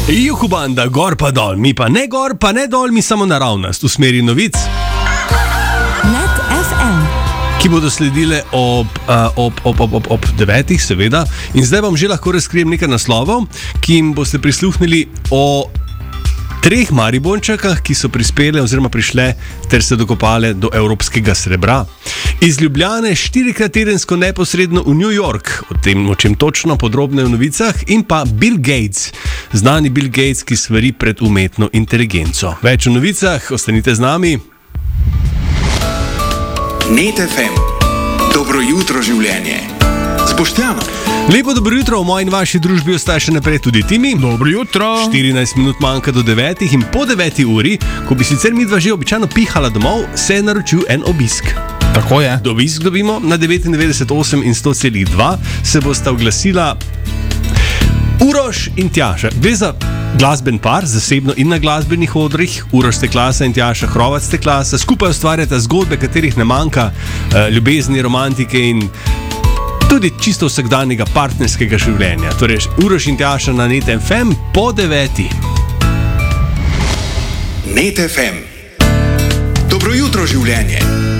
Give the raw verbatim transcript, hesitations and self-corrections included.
Juhu banda, gor pa dol, mi pa ne gor, pa ne dol, mi samo naravnost v smeri novic, Net ef em, ki bodo sledile ob, uh, ob, ob, ob, ob, ob devetih, seveda. In zdaj vam že lahko razkrijem nekaj naslovov, ki jim boste prisluhnili o treh Mariborčakah, ki so prispele oziroma prišle ter se dokopale do evropskega srebra. Iz Ljubljane štirikrat tedensko neposredno v New York, o tem, o čem točno, podrobne v novicah, in pa Bill Gates, znani Bill Gates, ki svari pred umetno inteligenco. Več o novicah, ostanite z nami. Net ef em. Dobro jutro, življenje. S Boštjanom. Lepo dobro jutro, v moji in vaši družbi ostaja še naprej tudi Timi. Dobro jutro. štirinajst minut manjka do devetih in po deveti uri, ko bi sicer midva že običajno pihala domov, se je naročil en obisk. Tako je. Obisk dobimo na devetindevetdeset osem in sto celih dva, se bosta oglasila Uroš in Tjaša. Gre za glasben par, zasebno in na glasbenih odrih. Uroš Steklasa in Tjaša Hrovat Steklasa skupaj ustvarjata zgodbe, katerih ne manjka, eh, ljubezni, romantike in tudi čisto vsakdanjega partnerskega življenja. Torej, Uroš in Tjaša na Net ef em po deveti. Net ef em. Dobro jutro, življenje.